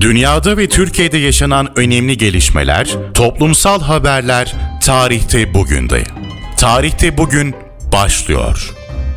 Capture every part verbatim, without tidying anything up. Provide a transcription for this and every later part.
Dünyada ve Türkiye'de yaşanan önemli gelişmeler, toplumsal haberler tarihte bugünde. Tarihte bugün başlıyor.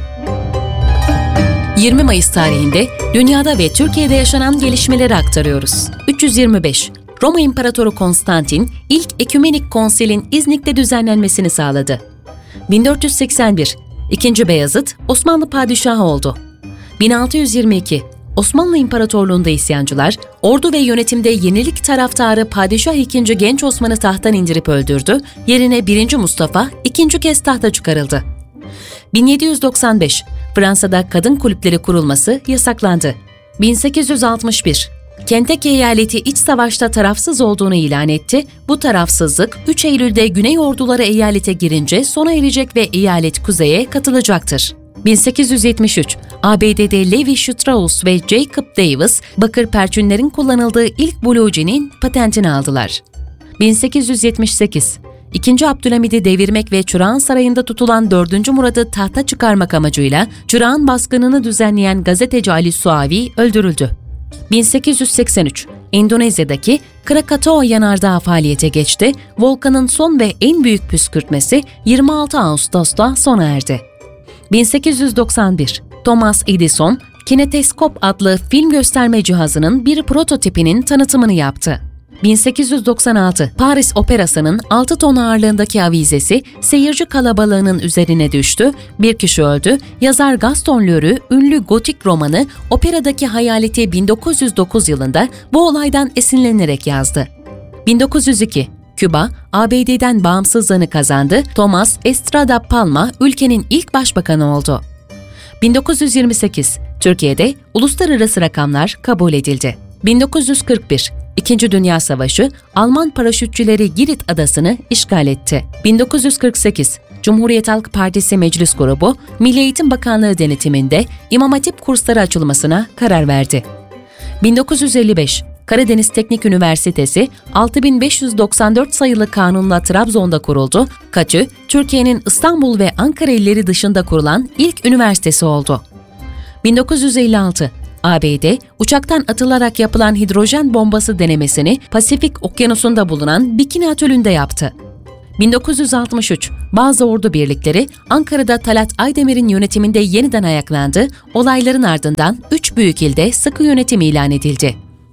yirmi Mayıs tarihinde dünyada ve Türkiye'de yaşanan gelişmeleri aktarıyoruz. üç yüz yirmi beş Roma İmparatoru Konstantin ilk Ekümenik Konsil'in İznik'te düzenlenmesini sağladı. bin dört yüz seksen bir İkinci Beyazıt Osmanlı padişahı oldu. bin altı yüz yirmi iki Osmanlı İmparatorluğu'nda isyancılar, ordu ve yönetimde yenilik taraftarı Padişah ikinci. Genç Osman'ı tahttan indirip öldürdü, yerine birinci. Mustafa ikinci kez tahta çıkarıldı. bin yedi yüz doksan beş Fransa'da kadın kulüpleri kurulması yasaklandı. bin sekiz yüz altmış bir Kentucky eyaleti iç savaşta tarafsız olduğunu ilan etti. Bu tarafsızlık üç Eylül'de Güney orduları eyalete girince sona erecek ve eyalet kuzeye katılacaktır. bin sekiz yüz yetmiş üç A B D'de Levi Strauss ve Jacob Davis, bakır perçinlerin kullanıldığı ilk Blue Jean'in patentini aldılar. bin sekiz yüz yetmiş sekiz İkinci. Abdülhamid'i devirmek ve Çırağan Sarayı'nda tutulan dördüncü. Murad'ı tahta çıkarmak amacıyla Çırağan baskınını düzenleyen gazeteci Ali Suavi öldürüldü. bin sekiz yüz seksen üç Endonezya'daki Krakatoa yanardağı faaliyete geçti. Volkanın son ve en büyük püskürtmesi yirmi altı Ağustos'ta sona erdi. bin sekiz yüz doksan bir Thomas Edison, kineteskop adlı film gösterme cihazının bir prototipinin tanıtımını yaptı. bin sekiz yüz doksan altı Paris Operası'nın altı ton ağırlığındaki avizesi seyirci kalabalığının üzerine düştü, bir kişi öldü. Yazar Gaston Leroux, ünlü gotik romanı Operadaki Hayaleti bin dokuz yüz dokuz yılında bu olaydan esinlenerek yazdı. bin dokuz yüz iki Küba, A B D'den bağımsızlığını kazandı. Thomas Estrada Palma, ülkenin ilk başbakanı oldu. bin dokuz yüz yirmi sekiz Türkiye'de uluslararası rakamlar kabul edildi. bin dokuz yüz kırk bir İkinci Dünya Savaşı, Alman paraşütçüleri Girit adasını işgal etti. bin dokuz yüz kırk sekiz Cumhuriyet Halk Partisi Meclis Grubu, Milli Eğitim Bakanlığı denetiminde İmam Hatip kursları açılmasına karar verdi. bin dokuz yüz elli beş Karadeniz Teknik Üniversitesi altı bin beş yüz doksan dört sayılı kanunla Trabzon'da kuruldu. KATÜ, Türkiye'nin İstanbul ve Ankara illeri dışında kurulan ilk üniversitesi oldu. bin dokuz yüz elli altı A B D, uçaktan atılarak yapılan hidrojen bombası denemesini Pasifik Okyanusu'nda bulunan Bikini Atölü'nde yaptı. bin dokuz yüz altmış üç Bazı ordu birlikleri Ankara'da Talat Aydemir'in yönetiminde yeniden ayaklandı. Olayların ardından üç büyük ilde sıkı yönetim ilan edildi.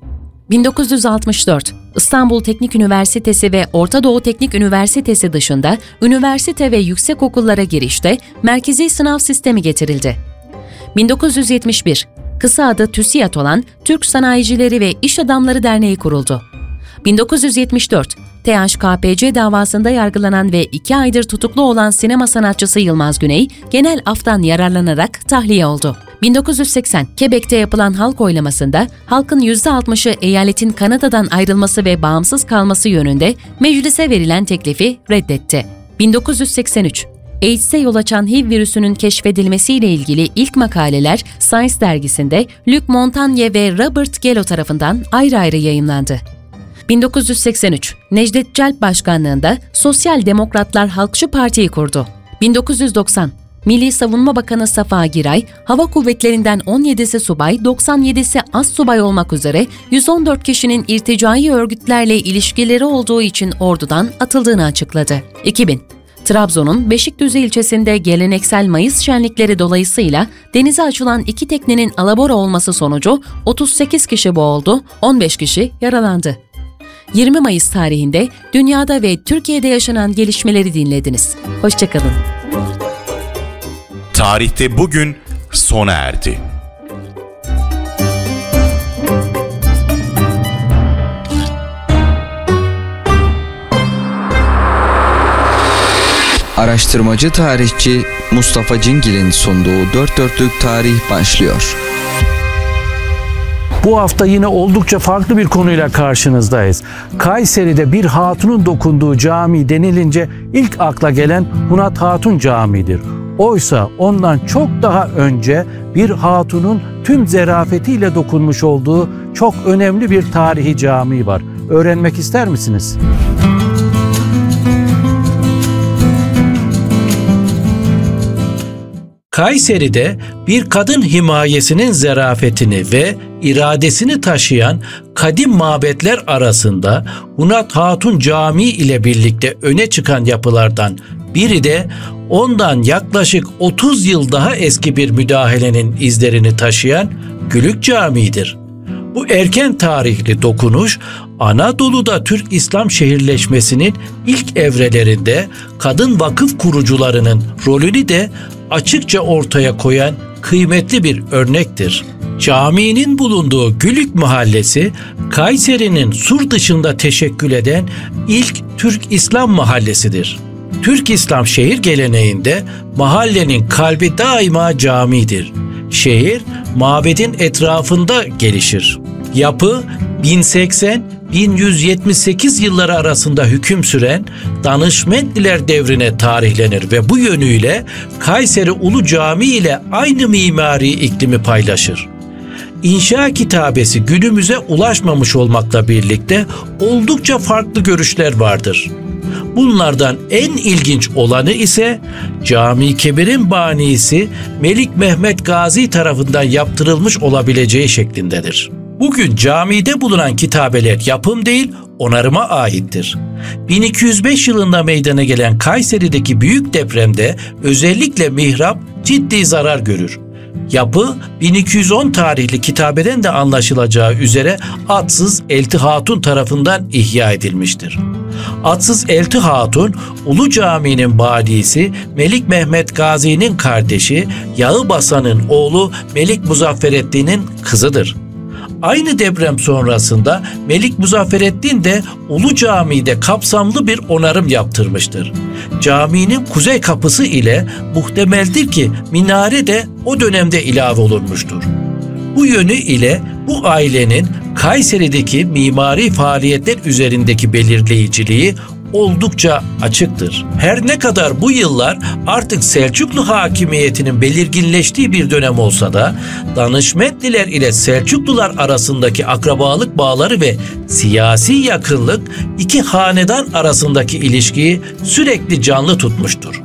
bin dokuz yüz altmış dört İstanbul Teknik Üniversitesi ve Orta Doğu Teknik Üniversitesi dışında üniversite ve yüksekokullara girişte merkezi sınav sistemi getirildi. bin dokuz yüz yetmiş bir Kısa adı TÜSİAD olan Türk Sanayicileri ve İş Adamları Derneği kuruldu. bin dokuz yüz yetmiş dört T H K P C davasında yargılanan ve iki aydır tutuklu olan sinema sanatçısı Yılmaz Güney, genel aftan yararlanarak tahliye oldu. bin dokuz yüz seksen Quebec'te yapılan halk oylamasında halkın yüzde altmışı eyaletin Kanada'dan ayrılması ve bağımsız kalması yönünde meclise verilen teklifi reddetti. bin dokuz yüz seksen üç AIDS'e yol açan H I V virüsünün keşfedilmesiyle ilgili ilk makaleler Science dergisinde Luc Montagnier ve Robert Gallo tarafından ayrı ayrı yayımlandı. bin dokuz yüz seksen üç Necdet Celp başkanlığında Sosyal Demokratlar Halkçı Parti'yi kurdu. bin dokuz yüz doksan Milli Savunma Bakanı Safa Giray, hava kuvvetlerinden on yedisi subay, doksan yedisi astsubay olmak üzere yüz on dört kişinin irticai örgütlerle ilişkileri olduğu için ordudan atıldığını açıkladı. iki bin Trabzon'un Beşikdüzü ilçesinde geleneksel Mayıs şenlikleri dolayısıyla denize açılan iki teknenin alabora olması sonucu otuz sekiz kişi boğuldu, on beş kişi yaralandı. yirmi Mayıs tarihinde dünyada ve Türkiye'de yaşanan gelişmeleri dinlediniz. Hoşça kalın. Tarihte bugün sona erdi. Araştırmacı tarihçi Mustafa Cingil'in sunduğu Dört Dörtlük Tarih başlıyor. Bu hafta yine oldukça farklı bir konuyla karşınızdayız. Kayseri'de bir hatunun dokunduğu cami denilince ilk akla gelen Hunat Hatun Camii'dir. Oysa ondan çok daha önce bir hatunun tüm zerafetiyle dokunmuş olduğu çok önemli bir tarihi cami var. Öğrenmek ister misiniz? Kayseri'de bir kadın himayesinin zarafetini ve iradesini taşıyan kadim mabetler arasında Hunat Hatun Camii ile birlikte öne çıkan yapılardan biri de ondan yaklaşık otuz yıl daha eski bir müdahalenin izlerini taşıyan Gülük Camii'dir. Bu erken tarihli dokunuş, Anadolu'da Türk İslam şehirleşmesinin ilk evrelerinde kadın vakıf kurucularının rolünü de açıkça ortaya koyan kıymetli bir örnektir. Caminin bulunduğu Gülük Mahallesi, Kayseri'nin sur dışında teşekkül eden ilk Türk İslam mahallesidir. Türk İslam şehir geleneğinde mahallenin kalbi daima camidir. Şehir, mabedin etrafında gelişir. Yapı, bin seksen - bin yüz yetmiş sekiz yılları arasında hüküm süren Danışmentliler devrine tarihlenir ve bu yönüyle Kayseri Ulu Camii ile aynı mimari iklimi paylaşır. İnşa kitabesi günümüze ulaşmamış olmakla birlikte oldukça farklı görüşler vardır. Bunlardan en ilginç olanı ise Cami-i Kebir'in banisi Melik Mehmet Gazi tarafından yaptırılmış olabileceği şeklindedir. Bugün camide bulunan kitabeler yapım değil, onarıma aittir. bin iki yüz beş yılında meydana gelen Kayseri'deki büyük depremde özellikle mihrap ciddi zarar görür. Yapı bin iki yüz on tarihli kitabeden de anlaşılacağı üzere Atsız Elti Hatun tarafından ihya edilmiştir. Atsız Elti Hatun, Ulu Cami'nin banisi Melik Mehmet Gazi'nin kardeşi Yağıbasan'ın oğlu Melik Muzaffereddin'in kızıdır. Aynı deprem sonrasında Melik Muzaffereddin de Ulu Cami'de kapsamlı bir onarım yaptırmıştır. Caminin kuzey kapısı ile muhtemeldir ki minare de o dönemde ilave olunmuştur. Bu yönü ile bu ailenin Kayseri'deki mimari faaliyetler üzerindeki belirleyiciliği oldukça açıktır. Her ne kadar bu yıllar artık Selçuklu hakimiyetinin belirginleştiği bir dönem olsa da Danışmentliler ile Selçuklular arasındaki akrabalık bağları ve siyasi yakınlık iki hanedan arasındaki ilişkiyi sürekli canlı tutmuştur.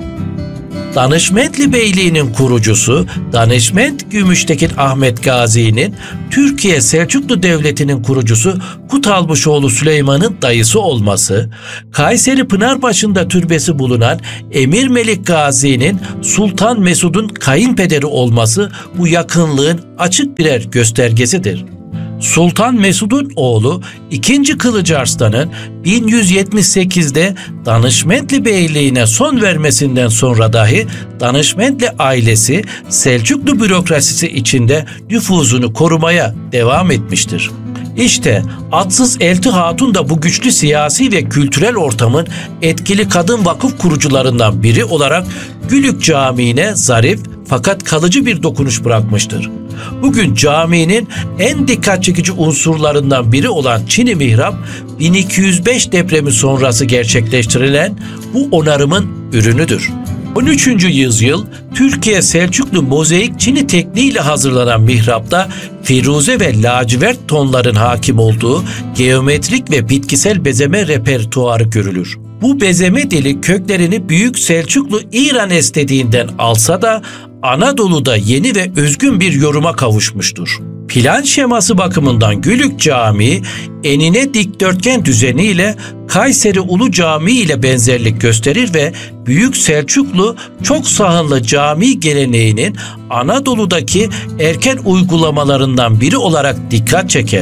Danışmentli Beyliği'nin kurucusu Danışment Gümüştekin Ahmet Gazi'nin Türkiye Selçuklu Devleti'nin kurucusu Kutalmışoğlu Süleyman'ın dayısı olması, Kayseri Pınarbaşı'nda türbesi bulunan Emir Melik Gazi'nin Sultan Mesud'un kayınpederi olması bu yakınlığın açık birer göstergesidir. Sultan Mesud'un oğlu ikinci. Kılıç Arslan'ın bin yüz yetmiş sekizde Danışmentli Beyliği'ne son vermesinden sonra dahi Danışmentli ailesi Selçuklu bürokrasisi içinde nüfuzunu korumaya devam etmiştir. İşte Atsız Elti Hatun da bu güçlü siyasi ve kültürel ortamın etkili kadın vakıf kurucularından biri olarak Gülük Camii'ne zarif fakat kalıcı bir dokunuş bırakmıştır. Bugün caminin en dikkat çekici unsurlarından biri olan Çini Mihrap, bin iki yüz beş depremi sonrası gerçekleştirilen bu onarımın ürünüdür. on üçüncü yüzyıl Türkiye Selçuklu mozaik Çini tekniğiyle hazırlanan mihrapta firuze ve lacivert tonların hakim olduğu geometrik ve bitkisel bezeme repertuarı görülür. Bu bezeme dili köklerini Büyük Selçuklu İran estetiğinden alsa da Anadolu'da yeni ve özgün bir yoruma kavuşmuştur. Plan şeması bakımından Gülük Camii enine dikdörtgen düzeniyle Kayseri Ulu Camii ile benzerlik gösterir ve Büyük Selçuklu çok sahanlı cami geleneğinin Anadolu'daki erken uygulamalarından biri olarak dikkat çeker.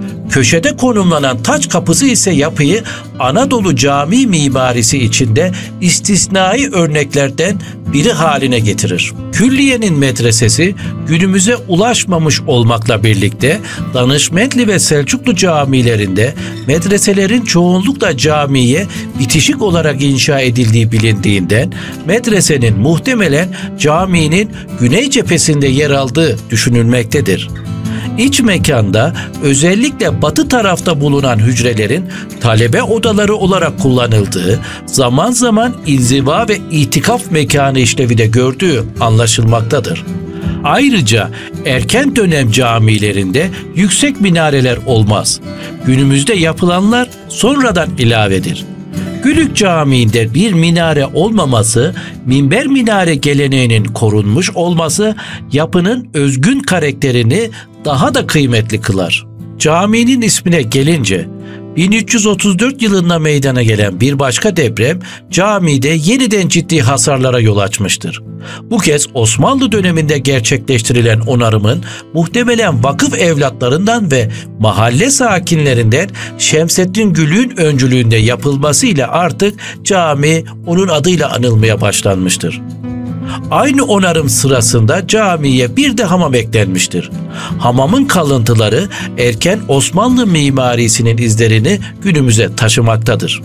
Köşede konumlanan taç kapısı ise yapıyı Anadolu cami mimarisi içinde istisnai örneklerden biri haline getirir. Külliyenin medresesi günümüze ulaşmamış olmakla birlikte Danışmentli ve Selçuklu camilerinde medreselerin çoğunlukla camiye bitişik olarak inşa edildiği bilindiğinden medresenin muhtemelen caminin güney cephesinde yer aldığı düşünülmektedir. İç mekanda özellikle batı tarafta bulunan hücrelerin talebe odaları olarak kullanıldığı, zaman zaman inziva ve itikaf mekanı işlevi de gördüğü anlaşılmaktadır. Ayrıca erken dönem camilerinde yüksek minareler olmaz. Günümüzde yapılanlar sonradan ilavedir. Gülük Camii'nde bir minare olmaması, minber minare geleneğinin korunmuş olması yapının özgün karakterini daha da kıymetli kılar. Caminin ismine gelince, bin üç yüz otuz dört yılında meydana gelen bir başka deprem camide yeniden ciddi hasarlara yol açmıştır. Bu kez Osmanlı döneminde gerçekleştirilen onarımın muhtemelen vakıf evlatlarından ve mahalle sakinlerinden Şemseddin Gülük'ün öncülüğünde yapılmasıyla artık cami onun adıyla anılmaya başlanmıştır. Aynı onarım sırasında camiye bir de hamam eklenmiştir. Hamamın kalıntıları erken Osmanlı mimarisinin izlerini günümüze taşımaktadır.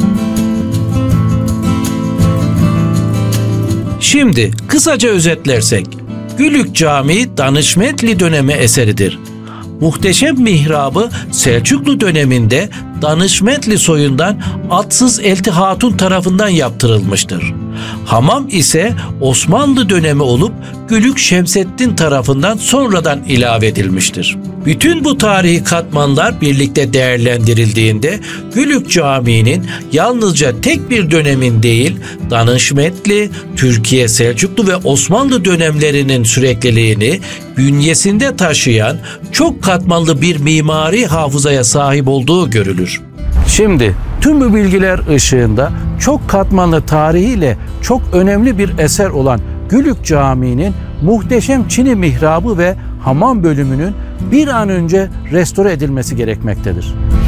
Şimdi kısaca özetlersek, Gülük Camii Danışmentli dönemi eseridir. Muhteşem mihrabı Selçuklu döneminde Danışmentli soyundan Atsız Elti Hatun tarafından yaptırılmıştır. Hamam ise Osmanlı dönemi olup Gülük Şemseddin tarafından sonradan ilave edilmiştir. Bütün bu tarihi katmanlar birlikte değerlendirildiğinde Gülük Camii'nin yalnızca tek bir dönemin değil, Danışmentli, Türkiye, Selçuklu ve Osmanlı dönemlerinin sürekliliğini bünyesinde taşıyan çok katmanlı bir mimari hafızaya sahip olduğu görülür. Şimdi tüm bu bilgiler ışığında çok katmanlı tarihiyle çok önemli bir eser olan Gülük Camii'nin muhteşem çini mihrabı ve hamam bölümünün bir an önce restore edilmesi gerekmektedir.